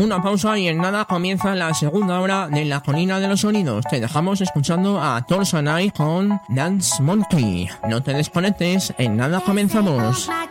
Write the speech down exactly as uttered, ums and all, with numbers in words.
una pausa y en nada comienza la segunda hora de La Colina de los Sonidos. Te dejamos escuchando a Torsanai con Dance Monkey. No te desconectes, en nada comenzamos.